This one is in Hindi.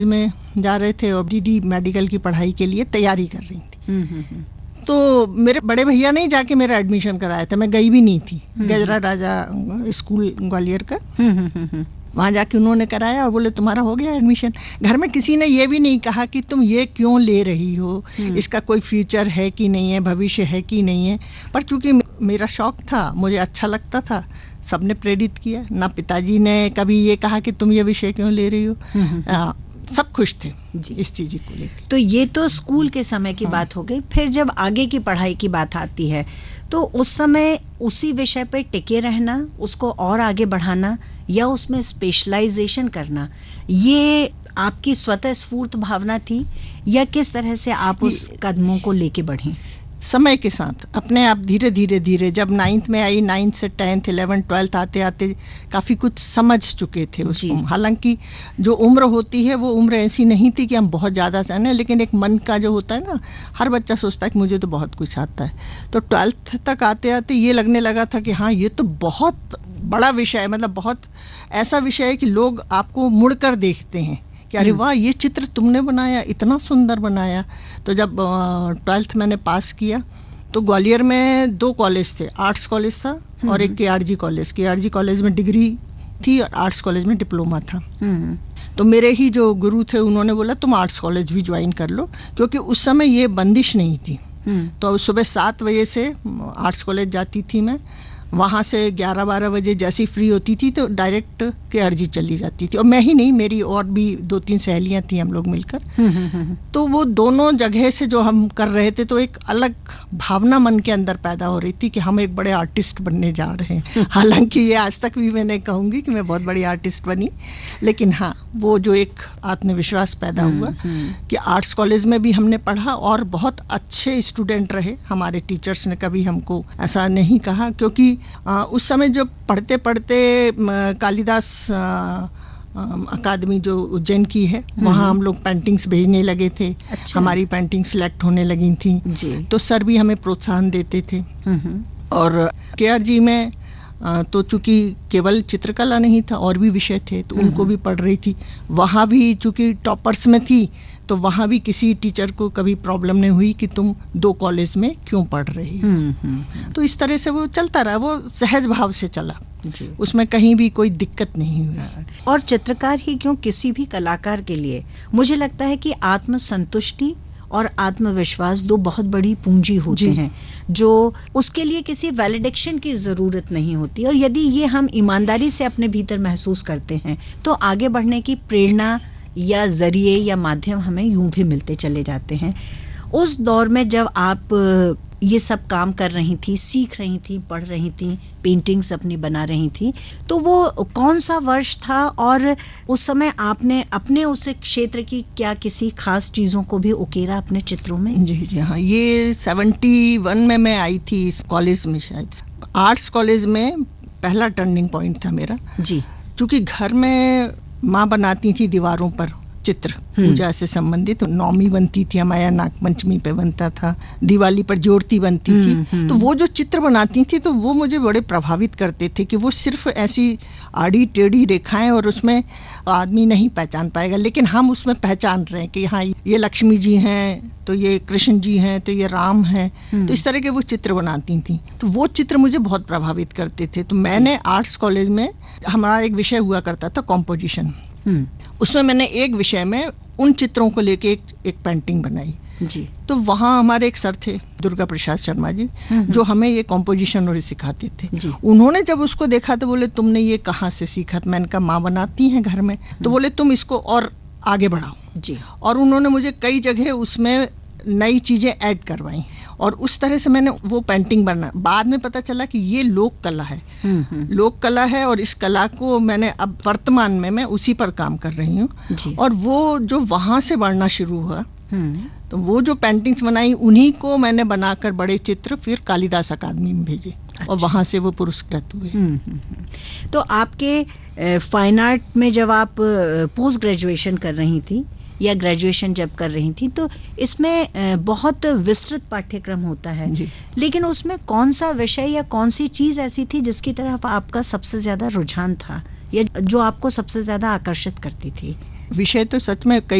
में जा रहे थे और दीदी मेडिकल की पढ़ाई के लिए तैयारी कर रही थी। तो मेरे बड़े भैया ने जाके मेरा एडमिशन कराया था, मैं गई भी नहीं थी। गजरा राजा स्कूल ग्वालियर का, वहाँ जाके उन्होंने कराया और बोले तुम्हारा हो गया एडमिशन। घर में किसी ने ये भी नहीं कहा कि तुम ये क्यों ले रही हो, इसका कोई फ्यूचर है कि नहीं है, भविष्य है कि नहीं है। पर चूंकि मेरा शौक था, मुझे अच्छा लगता था, सबने प्रेरित किया। ना पिताजी ने कभी ये कहा कि तुम ये विषय क्यों ले रही हो। सब खुश थे इस चीज को लेकर। तो ये तो स्कूल के समय की बात हो गई। फिर जब आगे की पढ़ाई की बात आती है तो उस समय उसी विषय पर टिके रहना, उसको और आगे बढ़ाना या उसमें स्पेशलाइजेशन करना, ये आपकी स्वतः स्फूर्त भावना थी या किस तरह से आप उस कदमों को लेके बढ़ी? समय के साथ अपने आप धीरे धीरे जब 9th में आई, 9th से 10th 11th 12th आते आते काफी कुछ समझ चुके थे उसको। हालांकि जो उम्र होती है वो उम्र ऐसी नहीं थी कि हम बहुत ज्यादा जाने, लेकिन एक मन का जो होता है ना, हर बच्चा सोचता है कि मुझे तो बहुत कुछ आता है। तो 12th तक आते आते ये लगने लगा था कि हाँ, ये तो बहुत बड़ा विषय है, मतलब बहुत ऐसा विषय है कि लोग आपको मुड़कर देखते हैं कि अरे वाह, ये चित्र तुमने बनाया, इतना सुंदर बनाया। तो जब 12th मैंने पास किया तो ग्वालियर में 2 कॉलेज थे, आर्ट्स कॉलेज था और एक केआरजी कॉलेज। केआरजी कॉलेज में डिग्री थी और आर्ट्स कॉलेज में डिप्लोमा था। तो मेरे ही जो गुरु थे उन्होंने बोला तुम आर्ट्स कॉलेज भी ज्वाइन कर लो, क्योंकि उस समय ये बंदिश नहीं थी। तो सुबह 7 बजे से आर्ट्स कॉलेज जाती थी मैं, वहाँ से 11-12 बजे जैसी फ्री होती थी तो डायरेक्ट केआरजी चली जाती थी। और मैं ही नहीं, मेरी और भी 2-3 सहेलियां थी, हम लोग मिलकर। तो वो दोनों जगह से जो हम कर रहे थे तो एक अलग भावना मन के अंदर पैदा हो रही थी कि हम एक बड़े आर्टिस्ट बनने जा रहे हैं। हालांकि ये आज तक भी मैं नहीं कहूंगी कि मैं बहुत बड़ी आर्टिस्ट बनी, लेकिन हाँ, वो जो एक आत्मविश्वास पैदा हुआ कि आर्ट्स कॉलेज में भी हमने पढ़ा और बहुत अच्छे स्टूडेंट रहे। हमारे टीचर्स ने कभी हमको ऐसा नहीं कहा, क्योंकि उस समय जो पढ़ते पढ़ते कालिदास अकादमी जो उज्जैन की है, वहाँ हम लोग पेंटिंग्स भेजने लगे थे। अच्छा। हमारी पेंटिंग सिलेक्ट होने लगी थी जी। तो सर भी हमें प्रोत्साहन देते थे। और केआरजी में तो चूंकि केवल चित्रकला नहीं था, और भी विषय थे, तो उनको भी पढ़ रही थी। वहाँ भी चूंकि टॉपर्स में थी तो वहाँ भी किसी टीचर को कभी प्रॉब्लम नहीं हुई कि तुम 2 कॉलेज में क्यों पढ़ रही हो। तो इस तरह से वो चलता रहा, वो सहज भाव से चला जी। उसमें कहीं भी कोई दिक्कत नहीं हुई। और चित्रकार ही क्यों, किसी भी कलाकार के लिए मुझे लगता है कि आत्मसंतुष्टि और आत्मविश्वास 2 बहुत बड़ी पूंजी होते हैं, जो उसके लिए किसी वैलिडेशन की जरूरत नहीं होती। और यदि ये हम ईमानदारी से अपने भीतर महसूस करते हैं तो आगे बढ़ने की प्रेरणा या जरिए या माध्यम हमें यूं भी मिलते चले जाते हैं। उस दौर में जब आप ये सब काम कर रही थी, सीख रही थी, पढ़ रही थी, पेंटिंग्स अपनी बना रही थी, तो वो कौन सा वर्ष था और उस समय आपने अपने उस क्षेत्र की क्या किसी खास चीजों को भी उकेरा अपने चित्रों में? जी हाँ, ये 71 में मैं आई थी इस कॉलेज में। शायद आर्ट्स कॉलेज में पहला टर्निंग पॉइंट था मेरा जी। क्योंकि घर में माँ बनाती थी दीवारों पर चित्र, पूजा से संबंधित। नौमी बनती थी हमारे यहाँ, नागपंचमी पे बनता था, दिवाली पर जोड़ती बनती थी। तो वो जो चित्र बनाती थी तो वो मुझे बड़े प्रभावित करते थे कि वो सिर्फ ऐसी आड़ी टेढ़ी रेखाएं और उसमें आदमी नहीं पहचान पाएगा, लेकिन हम उसमें पहचान रहे हैं कि हाँ, ये लक्ष्मी जी हैं, तो ये कृष्ण जी हैं, तो ये राम हैं। तो इस तरह के वो चित्र बनाती थी, तो वो चित्र मुझे बहुत प्रभावित करते थे। तो मैंने आर्ट्स कॉलेज में हमारा एक विषय हुआ करता था कॉम्पोजिशन। उसमें मैंने एक विषय में उन चित्रों को लेके एक पेंटिंग बनाई जी। तो वहाँ हमारे एक सर थे, दुर्गा प्रसाद शर्मा जी, जो हमें ये कॉम्पोजिशन और सिखाते थे जी। उन्होंने जब उसको देखा तो बोले तुमने ये कहाँ से सीखा? मैंने कहा माँ बनाती हैं घर में। तो बोले तुम इसको और आगे बढ़ाओ जी। और उन्होंने मुझे कई जगह उसमें नई चीजें ऐड करवाई और उस तरह से मैंने वो पेंटिंग बना। बाद में पता चला कि ये लोक कला है, लोक कला है, और इस कला को मैंने अब वर्तमान में मैं उसी पर काम कर रही हूँ। और वो जो वहां से बढ़ना शुरू हुआ, तो वो जो पेंटिंग्स बनाई उन्हीं को मैंने बनाकर बड़े चित्र फिर कालिदास अकादमी में भेजे। अच्छा। और वहां से वो पुरस्कृत हुए। तो आपके फाइन आर्ट में जब आप पोस्ट ग्रेजुएशन कर रही थी या ग्रेजुएशन जब कर रही थी, तो इसमें बहुत विस्तृत पाठ्यक्रम होता है, लेकिन उसमें कौन सा विषय या कौन सी चीज ऐसी थी जिसकी तरफ आपका सबसे ज्यादा रुझान था या जो आपको सबसे ज्यादा आकर्षित करती थी? विषय तो सच में कई